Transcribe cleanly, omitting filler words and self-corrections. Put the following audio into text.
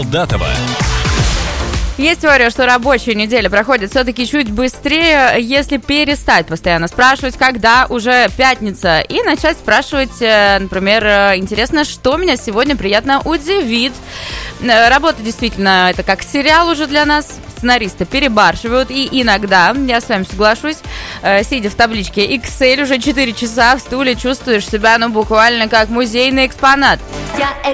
Датова. Есть теория, что рабочая неделя проходит все-таки чуть быстрее, если перестать постоянно спрашивать, когда уже пятница, и начать спрашивать, например, интересно, что меня сегодня приятно удивит. Работа действительно, это как сериал уже для нас. Сценаристы перебарщивают, и иногда, я с вами соглашусь, сидя в табличке Excel уже 4 часа в стуле, чувствуешь себя, буквально как музейный экспонат. Я